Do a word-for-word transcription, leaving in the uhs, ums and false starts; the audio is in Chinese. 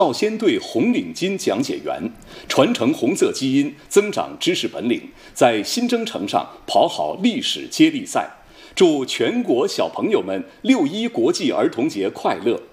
少先队红领巾讲解员，传承红色基因，增长知识本领，在新征程上跑好历史接力赛。祝全国小朋友们六一国际儿童节快乐！